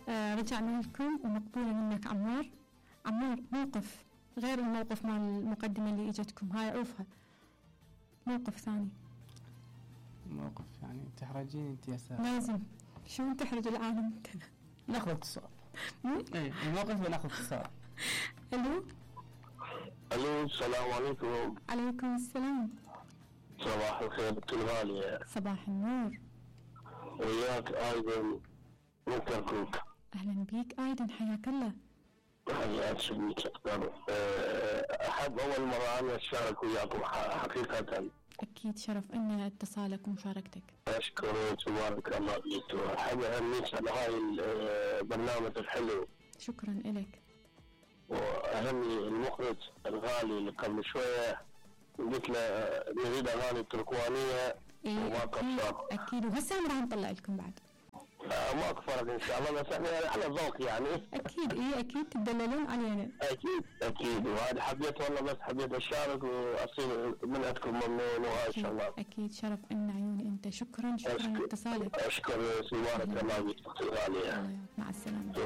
رجعنا لكم ومقبولة منك عمار. موقف غير الموقف مع المقدمة اللي اجتكم هاي عوفها، موقف ثاني. موقف يعني تحرجين انت يا سارة. لازم شو تحرج العالم انت. ناخذ اتصال. ايه الموقف بناخذ اتصال. الو السلام عليكم. عليكم السلام. صباح الخير بنت الغالية. صباح النور. وياك ايضا من كركوك. اهلا بيك ايضا، حياك الله. حياك سميت اكثر. احب اول مرة انا اشارك وياكم حقيقة. اكيد شرف ان اتصالك ومشاركتك. اشكرك تبارك الله فيك، واحب اهنيك على هاي البرنامج الحلو. شكرا لك. واهني المخرج الغالي اللي قبل شوية قلت له نريد اغاني تركوانية وما قصر. اكيد وهسه راح نطلع لكم بعد. ما أكفرك إن شاء الله، بس إحنا على ذوق يعني. أكيد أكيد تدللون علينا. أكيد وهذا حبيت والله، بس حبيت أشارك وأصير من عندكم ممنون وهاي إن شاء الله. أكيد شرف إن عيوني أنت. شكرا لاتصالك. أشكر سبحانك الله بك غالية. مع السلامة.